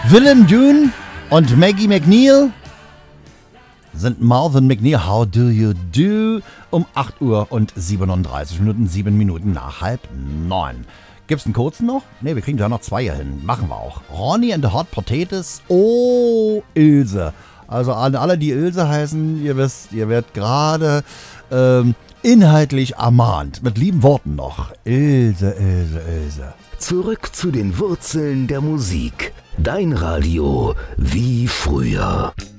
Willem Dune und Maggie McNeil sind Marvin McNeil, How Do You Do, um 8 Uhr und 37 Minuten, 7 Minuten nach 8:30. Gibt's einen kurzen noch? Ne, wir kriegen da noch 2 hin. Machen wir auch. Ronnie and the Hot Potatoes. Oh, Ilse. Also an alle, die Ilse heißen, ihr wisst, ihr werdet gerade inhaltlich ermahnt. Mit lieben Worten noch. Ilse, Ilse, Ilse. Zurück zu den Wurzeln der Musik. Dein Radio wie früher.